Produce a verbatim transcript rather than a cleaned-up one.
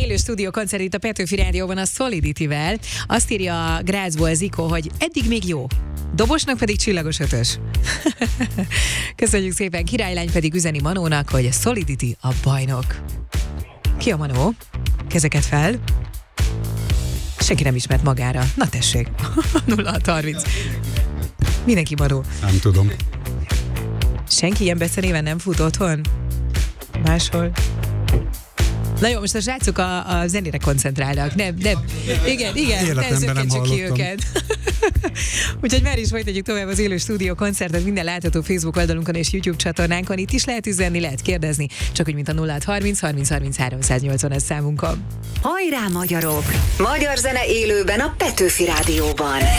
Élő stúdió koncert itt a Petőfi Rádióban a Solidity-vel. Azt írja Grácsból Ziko, hogy eddig még jó. Dobosnak pedig csillagos ötös. Köszönjük szépen, királylány pedig üzeni Manónak, hogy a Solidity a bajnok. Ki a Manó? Kezeket fel. Senki nem ismert magára. Na tessék. nulla hat harminc. Mindenki Manó. Nem tudom. Senki ilyen beszéléven nem fut otthon? Máshol? Na jó, most a srácok a, a zenére koncentrálnak. Nem, nem. Igen, igen, ne zökkentsük ki őket. Úgyhogy már is folytatjuk tovább az élő stúdió koncertet minden látható Facebook oldalunkon és YouTube csatornánkon. Itt is lehet üzenni, lehet kérdezni, csak úgy, mint a nulla hat harminc harminc harminc háromszáznyolcvan ez számunkon. Hajrá magyarok! Magyar zene élőben a Petőfi Rádióban.